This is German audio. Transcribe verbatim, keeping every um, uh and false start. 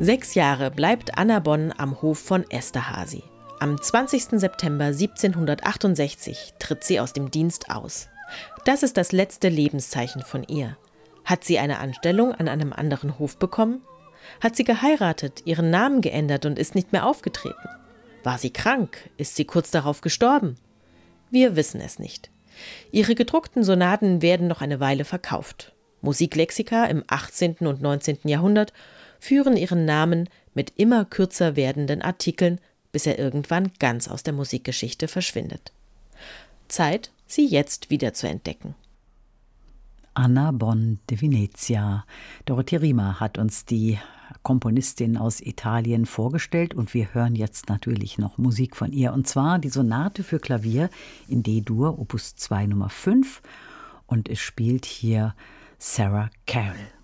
Sechs Jahre bleibt Anna Bonn am Hof von Esterházy. Am zwanzigsten September siebzehnhundertachtundsechzig tritt sie aus dem Dienst aus. Das ist das letzte Lebenszeichen von ihr. Hat sie eine Anstellung an einem anderen Hof bekommen? Hat sie geheiratet, ihren Namen geändert und ist nicht mehr aufgetreten? War sie krank? Ist sie kurz darauf gestorben? Wir wissen es nicht. Ihre gedruckten Sonaten werden noch eine Weile verkauft. Musiklexika im achtzehnten und neunzehnten Jahrhundert führen ihren Namen mit immer kürzer werdenden Artikeln, bis er irgendwann ganz aus der Musikgeschichte verschwindet. Zeit, sie jetzt wieder zu entdecken. Anna Bonn de Venezia. Dorothee Riemer hat uns die Komponistin aus Italien vorgestellt und wir hören jetzt natürlich noch Musik von ihr. Und zwar die Sonate für Klavier in D-Dur, Opus zwei Nummer fünf, und es spielt hier Sarah Carroll.